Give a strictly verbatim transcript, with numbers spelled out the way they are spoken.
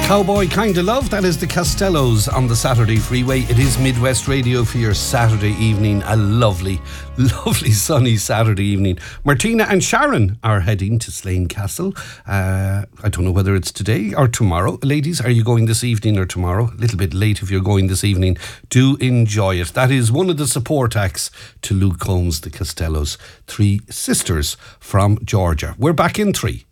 Cowboy Kinda Love, that is the Costellos on the Saturday Freeway. It is Midwest Radio for your Saturday evening. A lovely, lovely sunny Saturday evening. Martina and Sharon are heading to Slane Castle. Uh, I don't know whether it's today or tomorrow. Ladies, are you going this evening or tomorrow? A little bit late if you're going this evening. Do enjoy it. That is one of the support acts to Luke Combs, the Costellos. Three sisters from Georgia. We're back in three.